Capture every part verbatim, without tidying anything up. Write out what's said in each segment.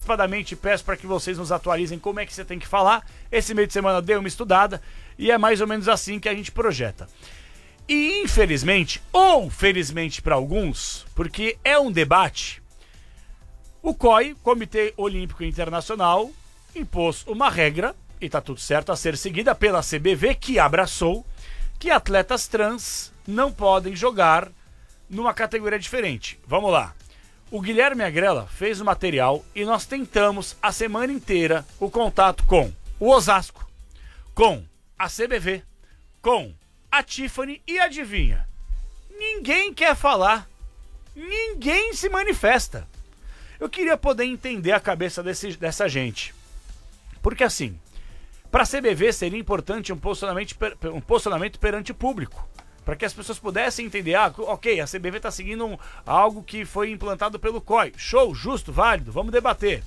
antecipadamente peço para que vocês nos atualizem como é que você tem que falar. Esse meio de semana dei uma estudada e é mais ou menos assim que a gente projeta. E infelizmente, ou felizmente para alguns, porque é um debate, o C O I, Comitê Olímpico Internacional, impôs uma regra, e está tudo certo, a ser seguida pela C B V, que abraçou, que atletas trans não podem jogar numa categoria diferente. Vamos lá. O Guilherme Agrela fez o material e nós tentamos a semana inteira o contato com o Osasco, com a C B V, com a Tiffany e adivinha? Ninguém quer falar, ninguém se manifesta. Eu queria poder entender a cabeça desse, dessa gente. Porque assim, para a C B V seria importante um posicionamento, um posicionamento perante o público. Para que as pessoas pudessem entender, ah, ok, a C B V está seguindo um, algo que foi implantado pelo C O I. Show, justo, válido, vamos debater.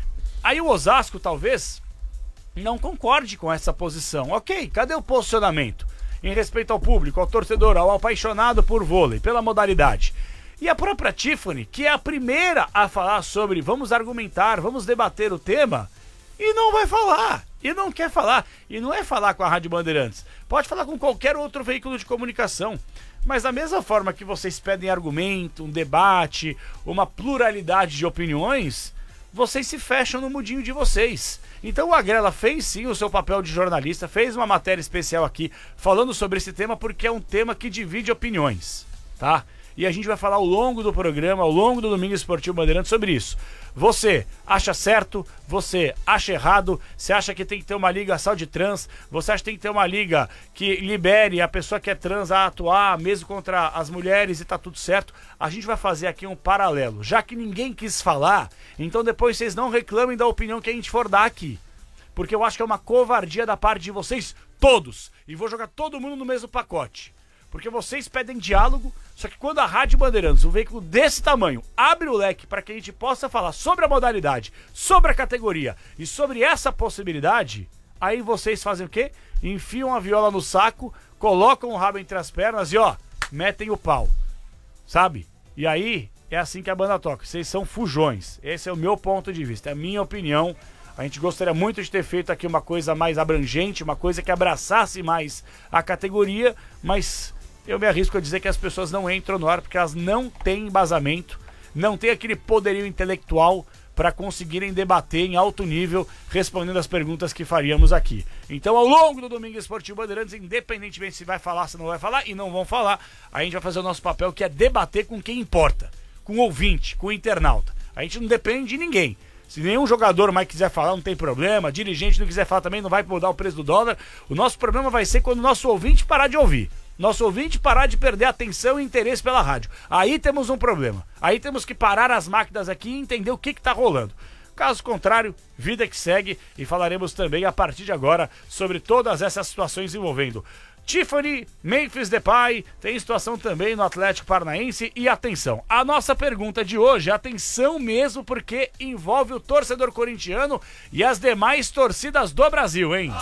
Aí o Osasco talvez não concorde com essa posição. Ok, cadê o posicionamento? Em respeito ao público, ao torcedor, ao apaixonado por vôlei, pela modalidade. E a própria Tiffany, que é a primeira a falar sobre vamos argumentar, vamos debater o tema, e não vai falar, e não quer falar. E não é falar com a Rádio Bandeirantes, pode falar com qualquer outro veículo de comunicação. Mas da mesma forma que vocês pedem argumento, um debate, uma pluralidade de opiniões, vocês se fecham no mundinho de vocês. Então o Agrela fez sim o seu papel de jornalista, fez uma matéria especial aqui falando sobre esse tema, porque é um tema que divide opiniões, tá? E a gente vai falar ao longo do programa, ao longo do Domingo Esportivo Bandeirantes sobre isso. Você acha certo? Você acha errado? Você acha que tem que ter uma liga só de trans? Você acha que tem que ter uma liga que libere a pessoa que é trans a atuar mesmo contra as mulheres e tá tudo certo? A gente vai fazer aqui um paralelo. Já que ninguém quis falar, então depois vocês não reclamem da opinião que a gente for dar aqui. Porque eu acho que é uma covardia da parte de vocês todos. E vou jogar todo mundo no mesmo pacote. Porque vocês pedem diálogo, só que quando a Rádio Bandeirantes, um veículo desse tamanho, abre o leque para que a gente possa falar sobre a modalidade, sobre a categoria e sobre essa possibilidade, aí vocês fazem o quê? Enfiam a viola no saco, colocam o rabo entre as pernas e ó, metem o pau, sabe? E aí é assim que a banda toca, vocês são fujões, esse é o meu ponto de vista, é a minha opinião. A gente gostaria muito de ter feito aqui uma coisa mais abrangente, uma coisa que abraçasse mais a categoria, mas eu me arrisco a dizer que as pessoas não entram no ar porque elas não têm embasamento, não têm aquele poderio intelectual para conseguirem debater em alto nível, respondendo as perguntas que faríamos aqui. Então, ao longo do Domingo Esportivo Bandeirantes, independentemente se vai falar, se não vai falar, e não vão falar, a gente vai fazer o nosso papel, que é debater com quem importa, com o ouvinte, com o internauta. A gente não depende de ninguém. Se nenhum jogador mais quiser falar, não tem problema. Dirigente não quiser falar também, não vai mudar o preço do dólar. O nosso problema vai ser quando o nosso ouvinte parar de ouvir. Nosso ouvinte parar de perder atenção e interesse pela rádio. Aí temos um problema. Aí temos que parar as máquinas aqui e entender o que está rolando. Caso contrário, vida que segue. E falaremos também a partir de agora sobre todas essas situações envolvendo Tiffany, Memphis Depay, tem situação também no Atlético Paranaense. E atenção, a nossa pergunta de hoje, atenção mesmo, porque envolve o torcedor corintiano e as demais torcidas do Brasil, hein?